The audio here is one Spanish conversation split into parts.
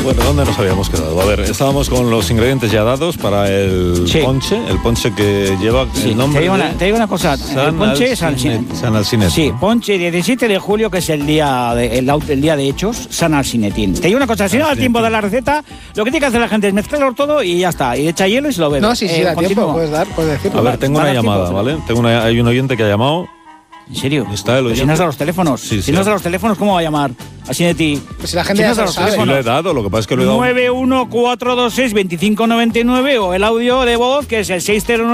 Bueno, ¿dónde nos habíamos quedado? A ver, estábamos con los ingredientes ya dados para el ponche que lleva el nombre. Te digo una cosa, el ponche es San Alcinetín. Sí, ponche 17 de julio, que es el día de hechos, San Alcinetín. Te digo una cosa, si no da tiempo de la receta, lo que tiene que hacer la gente es mezclarlo todo y ya está, y echa hielo y se lo bebe. No, sí, da tiempo, puedes decirlo. A ver, tengo una llamada, ¿vale? Hay un oyente que ha llamado. ¿En serio? ¿Está el oyente? Si no es a los teléfonos. Si no es a los teléfonos, ¿cómo va a llamar? Así de ti. Pues si la gente ya no es a los teléfonos. Sí, lo he dado, lo que pasa es que lo he dado. 914262599 o el audio de voz, que es el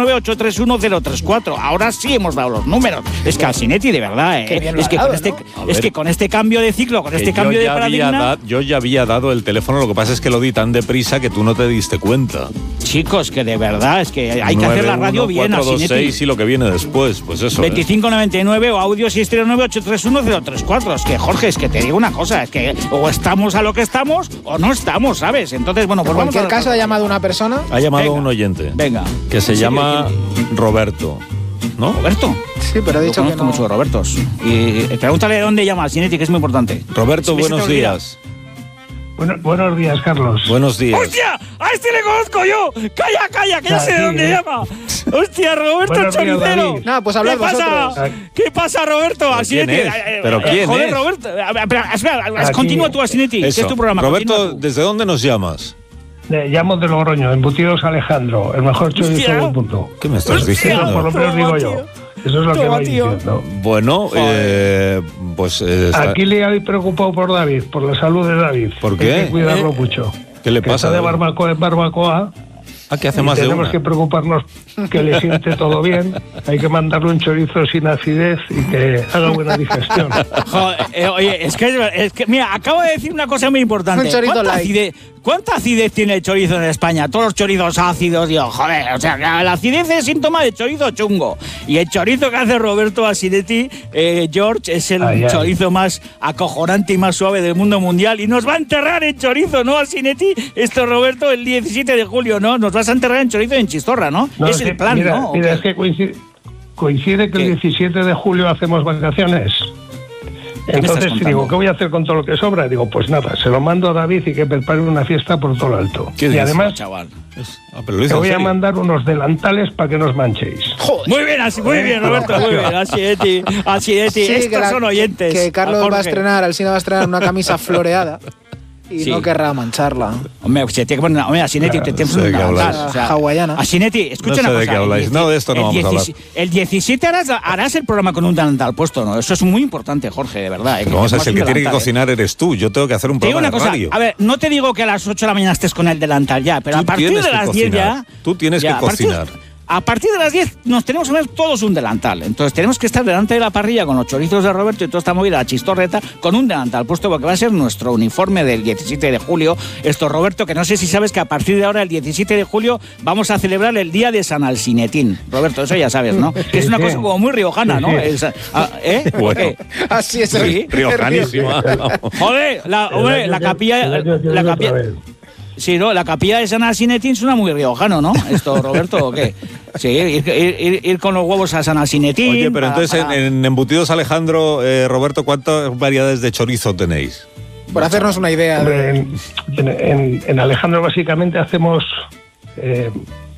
609831034. Ahora sí hemos dado los números. Es que Alcinetti, de verdad, es que con este cambio de ciclo, con este cambio de paradigma... Yo ya había dado el teléfono, lo que pasa es que lo di tan deprisa que tú no te diste cuenta. Chicos, que de verdad, es que hay que hacer la radio bien, Alcinetti. Y lo que viene después, pues eso. 2599 o audio 609831034. Es que, Jorge, es que te digo una cosa, es que o estamos a lo que estamos o no estamos, ¿sabes? Entonces, bueno, pues en cualquier caso ha llamado una persona. Ha llamado un oyente. Venga. Que se llama Roberto. ¿No? ¿Roberto? Sí, pero ha dicho que no. Mucho Robertos. Y pregúntale de dónde llama, Alcinetti, que es muy importante. Roberto, buenos días. Buenos días, Carlos. Buenos días. ¡Hostia! ¡A este le conozco yo! ¡Calla, que ya sé de dónde llama! ¡Hostia, Roberto el Choricero! No, pues hablad vosotros. ¿Qué pasa, Roberto? ¿Quién es? ¿Pero quién joder, es? Roberto. Espera, continúa tú, Alcinetti, que es tu programa. Roberto, ¿desde dónde nos llamas? Llamo de Logroño, Embutidos Alejandro, el mejor chorizo del mundo. ¿Qué me estás diciendo? Eso por lo menos digo yo. Eso es lo que voy diciendo. Bueno, pues... Aquí le habéis preocupado por David, por la salud de David. ¿Por qué? Hay que cuidarlo mucho. ¿Qué le pasa? Está de barbacoa en barbacoa. ¿Qué hace más de una? Tenemos que preocuparnos que le siente todo bien. Hay que mandarle un chorizo sin acidez y que haga buena digestión. Joder, oye, es que mira, acabo de decir una cosa muy importante. Un chorizo light. ¿Cuánta acidez tiene el chorizo en España? Todos los chorizos ácidos, digo, joder, o sea, la acidez es síntoma de chorizo chungo. Y el chorizo que hace Roberto Alcinetti, George, es el chorizo más acojonante y más suave del mundo mundial. Y nos va a enterrar en chorizo, ¿no, Alcinetti? Esto, Roberto, el 17 de julio, ¿no? Nos vas a enterrar en chorizo y en chistorra, ¿no? Es el plan, ¿no? Mira, es que coincide que el 17 de julio hacemos vacaciones. Entonces digo, ¿qué voy a hacer con todo lo que sobra? Digo, pues nada, se lo mando a David y que prepare una fiesta por todo lo alto. Y además, chaval? te voy a mandar unos delantales para que no os manchéis. Joder. Muy bien, Roberto, muy bien. Así de ti. Estos son oyentes. Que Carlos va a estrenar, Alsina va a estrenar una camisa floreada. Y no querrá mancharla. Hombre, se tiene que poner... Hombre, Alcinetti, tenemos un delantal. Hawaiana. Alcinetti, escucha una cosa. No sé de qué habláis. No, de esto no vamos a hablar. El 17 harás el programa con un delantal puesto, ¿no? Eso es muy importante, Jorge, de verdad. Vamos a ver, el que tiene que cocinar eres tú. Yo tengo que hacer un programa de radio. A ver, no te digo que a las 8 de la mañana estés con el delantal ya, pero a partir de las 10 ya... Tú tienes que cocinar. A partir de las 10 nos tenemos que ver todos un delantal. Entonces tenemos que estar delante de la parrilla con los chorizos de Roberto y toda esta movida, la chistorreta, con un delantal puesto, porque va a ser nuestro uniforme del 17 de julio. Esto, Roberto, que no sé si sabes que a partir de ahora, el 17 de julio, vamos a celebrar el Día de San Alcinetín. Roberto, eso ya sabes, ¿no? Que es una cosa como muy riojana, ¿no? Bueno, así es. Riojanísima. Joder, la capilla... Sí, ¿no? La capilla de San Alcinetín suena muy riojano, ¿no? Esto, Roberto, ¿o qué? Sí, ir con los huevos a San Alcinetín. Oye, pero entonces en Embutidos Alejandro, Roberto, ¿cuántas variedades de chorizo tenéis? Por hacernos una idea. En Alejandro básicamente hacemos